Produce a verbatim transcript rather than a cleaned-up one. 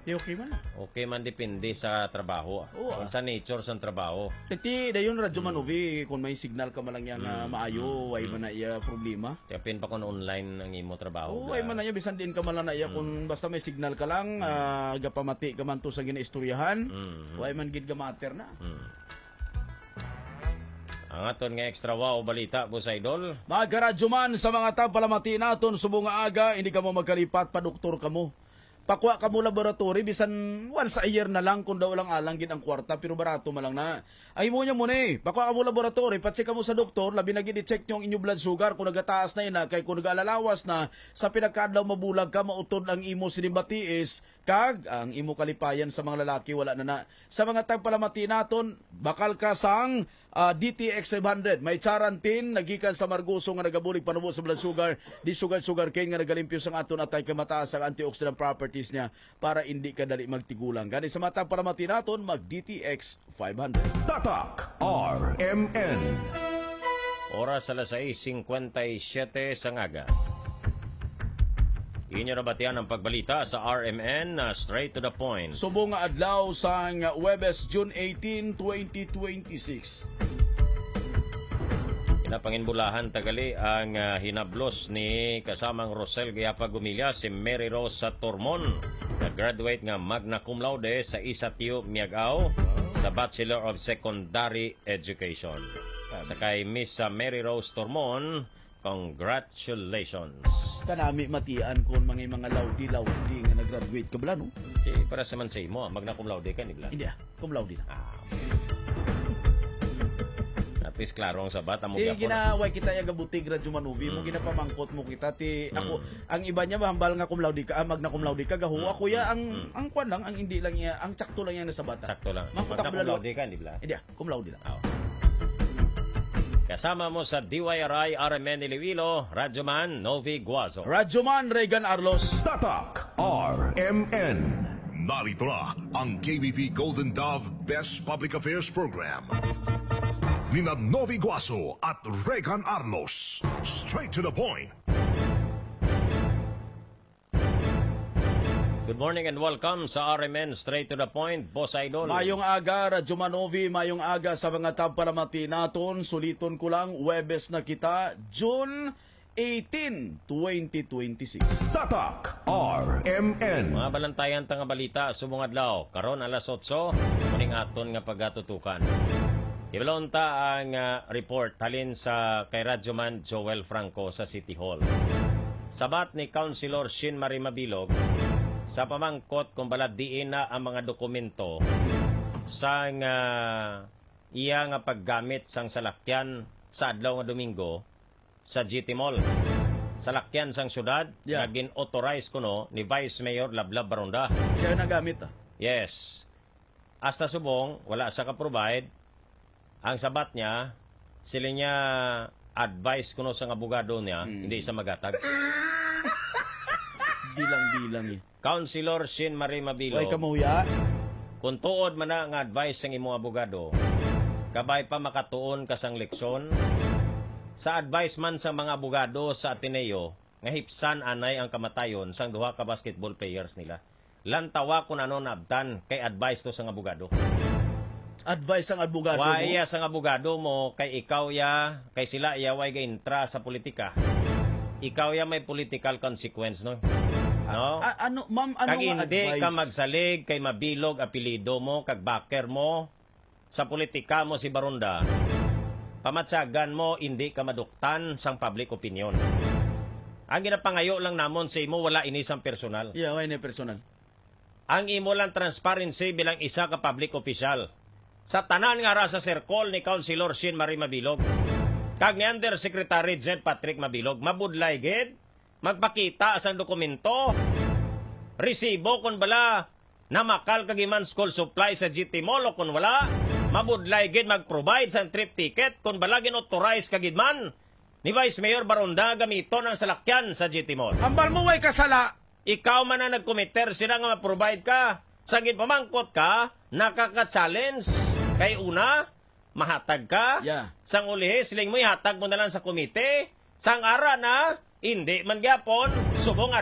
Di okay man. Okay man depende sa trabaho. Oo, Kung ah. sa nature sa trabaho. Iti, dayon radyo manovi, kung may signal ka malang yan nga maayo, way man na iya problema. Tipin pa kung online ang imo trabaho. Oo, way man na iya, bisan din ka malang na iya, kung basta may signal ka lang, ah, gapamati ka man to sa ginaistoryahan, Mm. way man gid ka matter na. Mm. Ang aton nga extra wow balita, Boss Idol. Magkaradyo man sa mga tampalamati naton, subong nga aga, hindi ka mo magkalipat, pa doktor ka mo. Pakwa ka mo laboratory, bisan once a year na lang, kung daw lang alang gid ang kwarta, pero barato malang na. Ay mo niya muna eh, pakwa ka mo laboratory, patsik ka mo sa doktor, labi na gid i-check nyo ang inyong blood sugar, kung nagataas na yun na, kay kung nag-alalawas na, sa pinagkadlaw mabulag ka, mautod ang imo sinibatiis, kag ang imo kalipayan sa mga lalaki wala na na. Sa mga tagpalamati naton, bakal ka sang uh, D T X five hundred, may charantin nagikan sa marguso nga nagabulig panubo sa blood sugar, di sugar sugar cane nga nagalimpyo sang aton atay kay mataas ang antioxidant properties niya para hindi ka dali magtigulang. Gani sa mga tagpalamati naton, mag D T X five hundred. Tatak R M N. Oras alas sais fifty-seven sa ngaga. Inyo nabatian ang pagbalita sa R M N na straight to the point. Subong nga adlaw sang Huwebes, June eighteen, twenty twenty-six. Pinapanginbulahan tagali ang uh, hinablos ni kasamang Rosel Gayapa Gumilla si Mary Rose sa Tormon. Nag-graduate nga magna cum laude sa Isatio Miagao sa Bachelor of Secondary Education. Sa kay Miss Mary Rose Tormon, congratulations. Kanami matian kon mga mga laudi-laudi nga nag-graduate ka bala, no? Eh, para sa man sa imo, magna cum laude ka ni Blan. Hindi ah, cum laude na. Ah. At least klaro ang sabat amo Di gyapon. ginaway kita yung gabutig radyo manuvi mo, ginapamangkot mo kita. Ti, ako, ang iba niya mahambal nga cum laude ka, ah, magna cum laude ka, gahu. Ako ya, ang, ang kwan lang, ang hindi lang niya, ang tsakto lang yan sa bata. Sakto lang. Mangkot Magna ako cum lalo. laude ka ni Blan. Hindi ah, cum laude na. Ah. Kasama mo sa D Y R I R M N Iloilo, Radyoman Novi Guazo. Radyoman Regan Arlos. Tatak R M N. Narito na ang K B P Golden Dove Best Public Affairs Program. Nina Novi Guaso at Regan Arlos. Straight to the point. Good morning and welcome sa R M N Straight to the Point, Boss Idol. Mayong aga, Radyo Manovi, mayong aga sa mga tampalamati naton. Suliton ko lang, Huwebes na kita, June eighteen, twenty twenty-six. Tatak R M N. Mga balantayan tanga balita, subong adlaw. Karon alas otso, muning aton nga pagatutukan. Ibalonta ang uh, report halin sa kay Radyoman Joel Franco sa City Hall. Sabat ni Councilor Shin Marie Mabilog, sa pamangkot kung balad diin na ang mga dokumento sa nga iya nga paggamit sang salakyan sa adlaw nga Domingo sa G T Mall. Salakyan sang syudad, Yeah. naging authorize kuno ni Vice Mayor Lablab Baronda. Siya yung nagamit ah. Yes. Hasta subong, wala sa ka-provide. Ang sabat niya, sila niya advice kuno sa abogado niya, hindi sa magatag. Bilang-bilang eh. Councilor Shin Marie Mabilog. Way kamuya. Kung tuod man na nga advice ng imong abogado, kabay pa makatuon ka sang leksyon, sa advice man sa mga abogado sa Ateneo, nga hipsan anay ang kamatayon sang duha ka basketball players nila. Lantawa kung ano naabtan kay advice to sang abogado. Advice ang abogado mo. Waya sang abogado mo, kay ikaw ya, kay sila ya way ga-intra sa politika. Ikaw ya may political consequence, no? No? A- ano, ma'am, ano Kag nga hindi advice? ka magsalig kay mabilog apelido mo, kag backer mo, sa politika mo si Baronda, pamatsagan mo, hindi ka maduktan sang public opinion. Ang ginapangayo lang namon sa imo, wala inisang personal. Yeah, way na personal. Ang imo lang transparency bilang isa ka public official. Sa tanan nga ra sa circle ni Councilor Shin Marie Mabilog, kag ni Undersecretary Jed Patrick Mabilog, mabudlay gid, magpakita sa dokumento, resibo kung bala, namakal kagiman school supply sa G T Mall o kung wala, mabudlay gid mag-provide sa trip ticket kung bala gin-authorize kagidman ni Vice Mayor Baronda gamiton ang salakyan sa G T Mall. Ambal mo way kasala. Ikaw man na nag-committer, sila nga ma-provide ka. Sagid pamangkot ka, nakaka-challenge. Kay una, mahatag ka. Yeah. Sang ulihi, siling mo ihatag mo na lang sa komite. Sang ara na, hindi man gyapon, subong